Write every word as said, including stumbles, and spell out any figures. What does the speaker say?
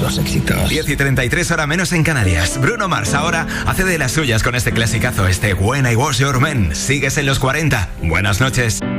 los éxitos. diez y treinta y tres, hora menos en Canarias. Bruno Mars ahora hace de las suyas con este clasicazo, este When I Was Your Man. Sigues en los cuarenta. Buenas noches.